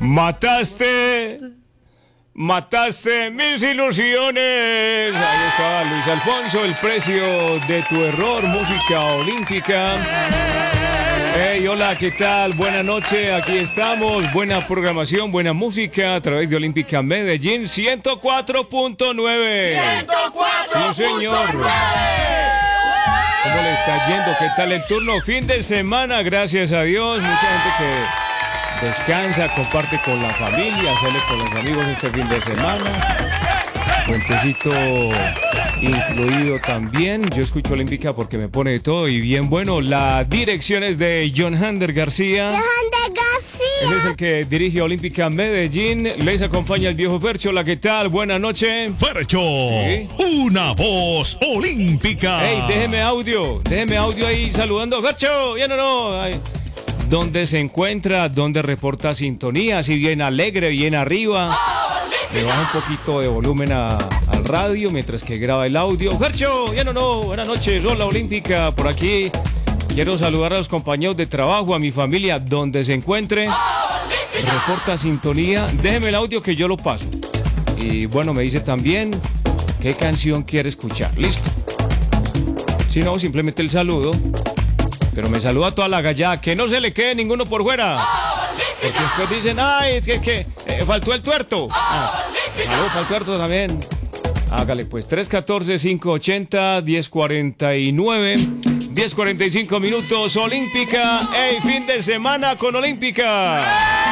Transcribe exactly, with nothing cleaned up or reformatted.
Mataste, mataste mis ilusiones. Ahí está Luis Alfonso, el precio de tu error, música olímpica. Hey, hola, ¿qué tal? Buenas noches, aquí estamos. Buena programación, buena música a través de Olímpica Medellín ciento cuatro punto nueve. ciento cuatro Sí, señor. ¿Cómo le está yendo? ¿Qué tal el turno? Fin de semana, gracias a Dios. Mucha gente que descansa, comparte con la familia, sale con los amigos este fin de semana. Puentecito incluido también. Yo escucho Olímpica porque me pone de todo y bien bueno. La dirección es de John Hander García. Johan de García. Él es el que dirige Olímpica Medellín. Les acompaña el viejo Fercho. Hola, ¿qué tal? Buenas noches. Fercho, Sí. una voz olímpica. Hey, déjeme audio. Déjeme audio ahí saludando. Fercho, ya no, no. Ay. ¿Dónde se encuentra? ¿Dónde reporta sintonía? Si bien alegre, bien arriba. Le baja un poquito de volumen a, al radio mientras que graba el audio. Fercho, ya no, no. Buenas noches. Hola, Olímpica. Por aquí quiero saludar a los compañeros de trabajo, a mi familia, donde se encuentre. Reporta sintonía. Déjeme el audio que yo lo paso. Y bueno, me dice también qué canción quiere escuchar. Listo. Si no, simplemente el saludo. Pero me saluda a toda la gallada. Que no se le quede ninguno por fuera. Porque después dicen, ay, es que, que eh, faltó el tuerto. Ah, saludos para el tuerto también. Hágale pues, tres uno cuatro, cinco ocho cero, uno cero cuatro nueve. diez cuarenta y cinco minutos, Olímpica. ¡Ey, fin de semana con Olímpica!